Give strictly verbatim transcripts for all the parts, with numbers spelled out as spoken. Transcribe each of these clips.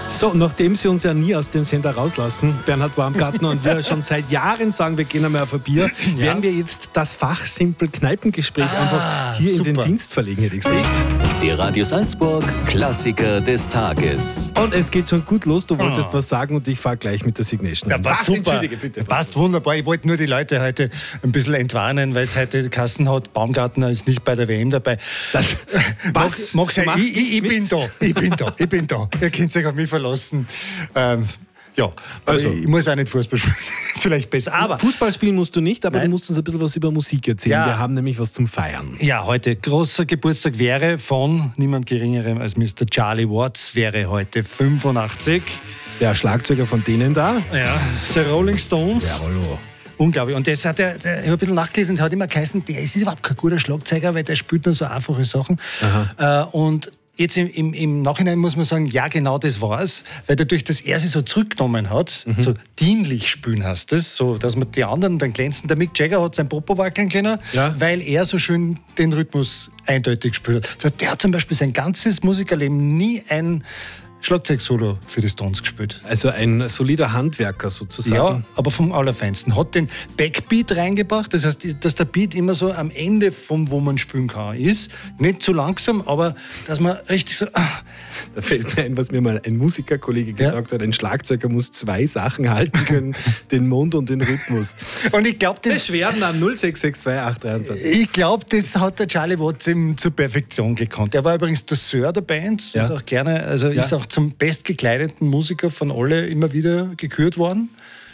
So, nachdem Sie uns ja nie aus dem Sender rauslassen, Bernhard Baumgartner, und wir schon seit Jahren sagen, wir gehen einmal auf ein Bier, ja. werden wir jetzt das Fachsimpel Kneipengespräch ah, einfach hier super. in den Dienst verlegen, hätte ich gesagt. Die Radio Salzburg Klassiker des Tages. Und es geht schon gut los, du wolltest oh. was sagen und ich fahre gleich mit der Signation. Ja, passt super. Entschuldige bitte. Passt wunderbar. Ich wollte nur die Leute heute ein bisschen entwarnen, weil es heute Kassen hat. Baumgartner ist nicht bei der W M dabei. Das, was? Mag, mag ich, ich, ich bin da. Ich bin da. Ich bin da. Ihr könnt euch auf mich verlassen. Ähm, Ja, also ich muss auch nicht Fußball spielen, ist vielleicht besser. Aber Fußball spielen musst du nicht, aber Nein. du musst uns ein bisschen was über Musik erzählen. Ja. Wir haben nämlich was zum Feiern. Ja, heute großer Geburtstag wäre von niemand Geringerem als Mister Charlie Watts, wäre heute fünfundachtzig. Der Schlagzeuger von denen da. Ja, The Rolling Stones. Ja, hallo. Unglaublich. Und das hat er, der, ich habe ein bisschen nachgelesen, der hat immer geheißen, der ist überhaupt kein guter Schlagzeuger, weil der spielt nur so einfache Sachen. Äh, und Jetzt im, im, im Nachhinein muss man sagen, ja, genau das war's, weil dadurch, dass er sich so zurückgenommen hat, mhm. so dienlich spielen heißt das, so, dass man die anderen dann glänzen. Der Mick Jagger hat sein Popo wackeln können, ja. weil er so schön den Rhythmus eindeutig gespielt hat. Das heißt, der hat zum Beispiel sein ganzes Musikerleben nie ein Schlagzeugsolo für die Stones gespielt. Also ein solider Handwerker sozusagen. Ja, aber vom Allerfeinsten. Hat den Backbeat reingebracht, das heißt, dass der Beat immer so am Ende, vom wo man spielen kann, ist. Nicht zu langsam, aber dass man richtig so... Ach. Da fällt mir ein, was mir mal ein Musikerkollege ja. gesagt hat, ein Schlagzeuger muss zwei Sachen halten können, den Mund und den Rhythmus. Und ich glaube, das... Beschwerden an null sechs sechs zwei acht drei zwei. Ich glaube, das hat der Charlie Watts eben zur Perfektion gekonnt. Er war übrigens der Sir der Band, ja. ist auch gerne, also ja. ist auch zum bestgekleideten Musiker von alle immer wieder gekürt worden.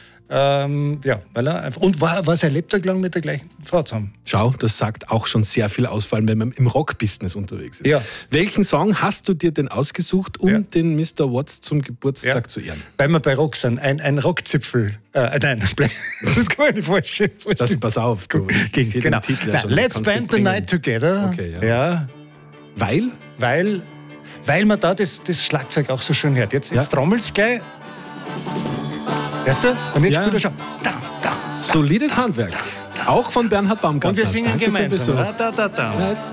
Ähm, ja, weil er einfach, und war, war sein Lebtag lang mit der gleichen Frau zusammen. Schau, das sagt auch schon sehr viel aus, vor allem wenn man im Rock-Business unterwegs ist. Ja. Welchen Song hast du dir denn ausgesucht, um ja. den Mister Watts zum Geburtstag ja. zu ehren? Weil wir bei Rock sind, ein, ein Rockzipfel. Äh, nein, das kann ich nicht vorstellen. Das, pass auf, du. Gegen, genau. Den Titel ja schon, Let's spend the night together. Okay, ja. ja. Weil? Weil, weil man da das, das Schlagzeug auch so schön hört. Jetzt, jetzt ja. trommelt's gleich. Weißt du? Und jetzt ja. spielt er schon. Da, da, Solides da, Handwerk. Da, da, auch von Bernhard Baumgartner. Und wir singen Danke gemeinsam. Da, da, da, da. Ja, jetzt.